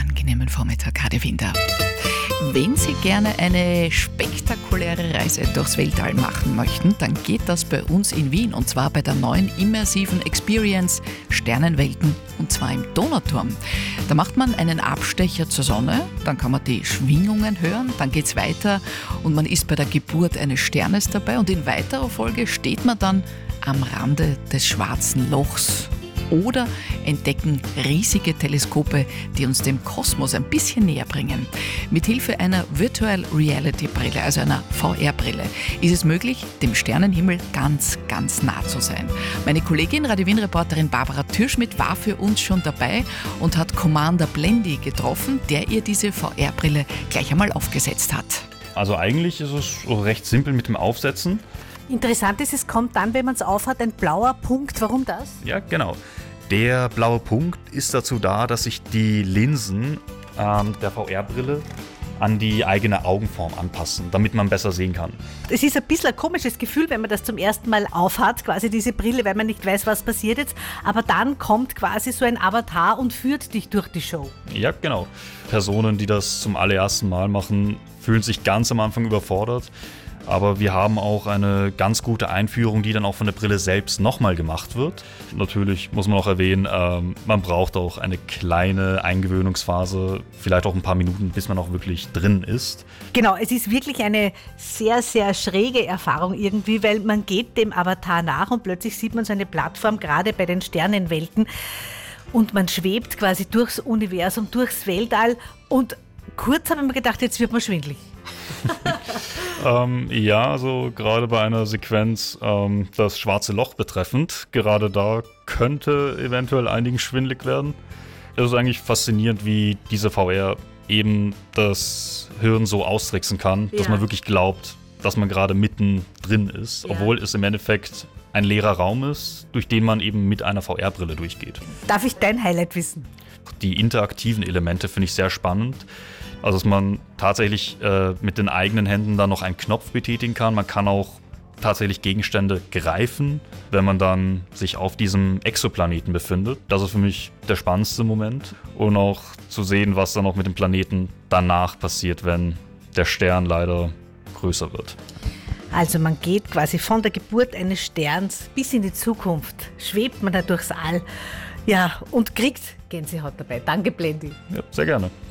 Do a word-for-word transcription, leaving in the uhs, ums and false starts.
angenehmen Vormittag, Hadi Winder. Wenn Sie gerne eine spektakuläre Reise durchs Weltall machen möchten, dann geht das bei uns in Wien und zwar bei der neuen immersiven Experience Sternenwelten und zwar im Donauturm. Da macht man einen Abstecher zur Sonne, dann kann man die Schwingungen hören, dann geht's weiter und man ist bei der Geburt eines Sternes dabei und in weiterer Folge steht man dann am Rande des Schwarzen Lochs. Oder entdecken riesige Teleskope, die uns dem Kosmos ein bisschen näher bringen. Mithilfe einer Virtual Reality Brille, also einer V R-Brille, ist es möglich, dem Sternenhimmel ganz, ganz nah zu sein. Meine Kollegin, Radio Wien-Reporterin Barbara Türschmidt war für uns schon dabei und hat Commander Blendy getroffen, der ihr diese V R-Brille gleich einmal aufgesetzt hat. Also eigentlich ist es recht simpel mit dem Aufsetzen. Interessant ist, es kommt dann, wenn man es aufhat, ein blauer Punkt. Warum das? Ja, genau. Der blaue Punkt ist dazu da, dass sich die Linsen ähm, der V R-Brille an die eigene Augenform anpassen, damit man besser sehen kann. Es ist ein bisschen ein komisches Gefühl, wenn man das zum ersten Mal aufhat, quasi diese Brille, weil man nicht weiß, was passiert jetzt. Aber dann kommt quasi so ein Avatar und führt dich durch die Show. Ja, genau. Personen, die das zum allerersten Mal machen, fühlen sich ganz am Anfang überfordert. Aber wir haben auch eine ganz gute Einführung, die dann auch von der Brille selbst nochmal gemacht wird. Natürlich muss man auch erwähnen, ähm, man braucht auch eine kleine Eingewöhnungsphase, vielleicht auch ein paar Minuten, bis man auch wirklich drin ist. Genau, es ist wirklich eine sehr, sehr schräge Erfahrung irgendwie, weil man geht dem Avatar nach und plötzlich sieht man so eine Plattform, gerade bei den Sternenwelten. Und man schwebt quasi durchs Universum, durchs Weltall. Und kurz habe ich mir gedacht, jetzt wird man schwindelig. ähm, ja, also gerade bei einer Sequenz ähm, das schwarze Loch betreffend, gerade da könnte eventuell einigen schwindelig werden. Es ist eigentlich faszinierend, wie diese V R eben das Hirn so austricksen kann, ja, dass man wirklich glaubt, dass man gerade mitten drin ist, ja, obwohl es im Endeffekt ein leerer Raum ist, durch den man eben mit einer V R-Brille durchgeht. Darf ich dein Highlight wissen? Die interaktiven Elemente finde ich sehr spannend. Also, dass man tatsächlich äh, mit den eigenen Händen dann noch einen Knopf betätigen kann. Man kann auch tatsächlich Gegenstände greifen, wenn man dann sich auf diesem Exoplaneten befindet. Das ist für mich der spannendste Moment. Und auch zu sehen, was dann noch mit dem Planeten danach passiert, wenn der Stern leider größer wird. Also man geht quasi von der Geburt eines Sterns bis in die Zukunft, schwebt man da durchs All, ja, und kriegt Gänsehaut dabei. Danke, Blendy. Ja, sehr gerne.